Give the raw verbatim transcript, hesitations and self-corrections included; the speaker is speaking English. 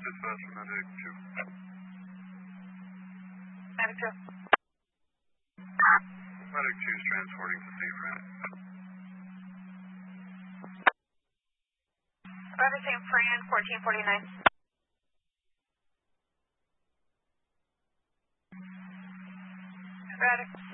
Dispatch, Medic two. Medic two. Medic two is transporting to Saint Fran. Roger, Saint Fran, fourteen forty-nine. Medic.